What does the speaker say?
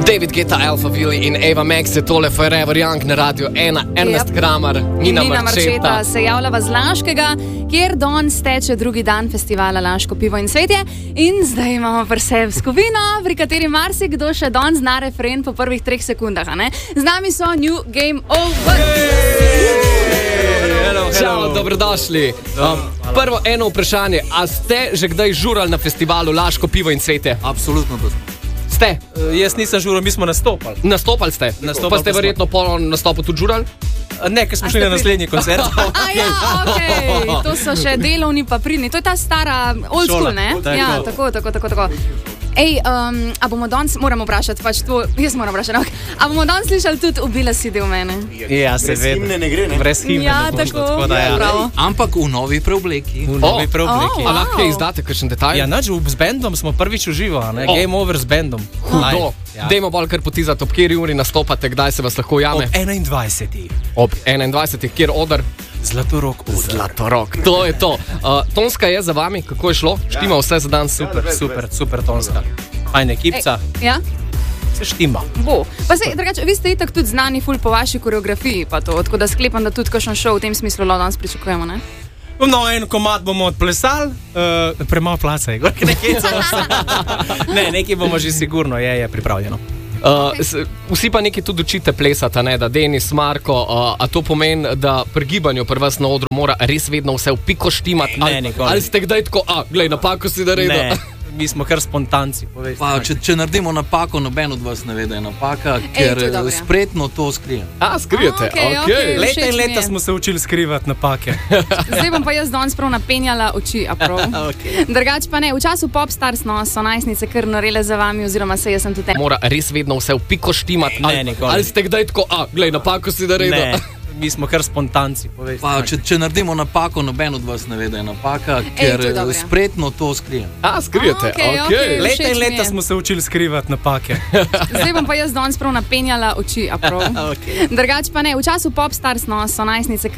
David Guetta, Alpha Willy in Eva Max je tole Forever Young na Radio 1, Ernest Kramar, Nina Marčeta. Se javljava z Laškega, kjer danes teče drugi dan festivala Laško pivo in cvetje. In zdaj imamo pri sebi skupino, pri kateri marsikdo še danes zna refren po prvih 3 sekundah. Ne? Z nami so New Game Over. Čau, dobrodošli. Prvo eno vprašanje, a ste že kdaj žurali na festivalu Laško pivo in cvetje? Absolutno to. Ste? Jaz nisem žural, mi smo nastopali. Nastopali ste? Pa ste verjetno po nastopu tudi žurali? Ne, ker smo šli na naslednji koncert. Okay. To so še delovni paprini. To je ta stara old school, ne? Ja, tako. Ej, a bomo danes, moram vprašati, pač to, jaz moram vprašati, a bomo danes slišali tudi Ubila si del mene? Ja, seveda. Brez himne ne gre, ne? Brez himne ja, ne boš, tako da ja. Ampak v novi preobleki. A lahko izdate kakšen detalj? Ja, nač, z bandom smo prvič uživali, ne? Game Over z bandom. Hudo. Ja. Dajmo bolj kar potizati, ob kjeri uri nastopate, kdaj se vas lahko jame? Ob 21. Ob 21. Kjer odr? Zlatorog odr. Zlatorog, to je to. Tonska je za vami, kako je šlo? Štima vse za dan? Super Tonska. Fajn ekipca. Ja? Se štima. Bo. Pa se, drugače, vi ste itak tudi znani ful po vaši koreografiji, pa to, tako da sklepam, da tudi kakšen šov v tem smislu danes pričakujemo, ne? No, en komad bomo odplesali, premalo placa je, nekaj bomo že sigurno, je pripravljeno. Vsi pa nekaj tudi učite plesati, ne? Da Denis, Marko, a to pomeni, da pri gibanju pri vas na odru mora res vedno vse v piko štimati? Ali ste kdaj tako, glej, napako si naredil? Ne. Mi smo kar spontanci. Pa, če naredimo napako, noben od vas ne ve, da je napaka, ker spretno to skrije. Skrijete, okay. Leta in leta smo se učili skrivati napake. Zdaj bom pa jaz danes prav napenjala oči, a prav. Okay. Drugač pa ne, v času Popstars so najstnice kar naredile za vami, oziroma se jaz sem tudi... Mora res vedno vse v piko štimati? Ali ste kdaj tako, glej, napako si naredil? Ne. Mi smo kar spontanci. Pa, če naredimo napako, noben od vas ne ve, da je napaka, ker spretno to skrije. Skrijete, okay. Leta in leta smo se učili skrivati napake. Zdaj bom pa jaz danes prav napenjala oči, a prav. Okay. Drugač pa ne, v času Popstars so najstnice